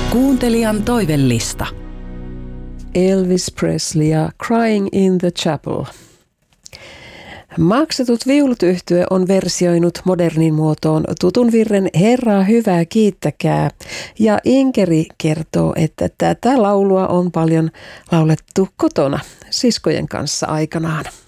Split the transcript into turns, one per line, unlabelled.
Kuuntelijan toivellista.
Elvis Presley ja Crying in the Chapel. Maksetut viulut -yhtye on versioinut modernin muotoon tutun virren Herraa hyvää kiittäkää. Ja Inkeri kertoo, että tätä laulua on paljon laulettu kotona siskojen kanssa aikanaan.